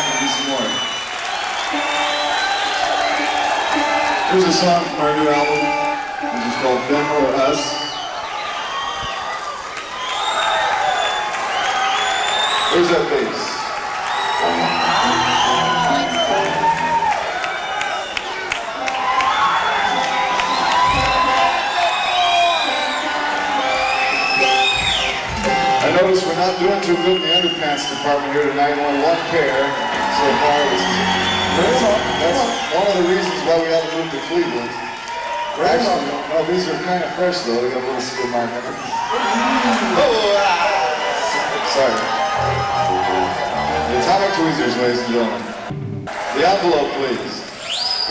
back and do some more. Here's a song from our new album. This is called Them or Us. Where's that bass? I noticed we're not doing too good in the underpants department here tonight. Only one pair so far. That's one of the reasons why we had to move to Cleveland. Actually, no, these are kind of fresh though. They got a little skid mark on them. Sorry. The Atomic Tweezers, ladies and gentlemen. The envelope, please.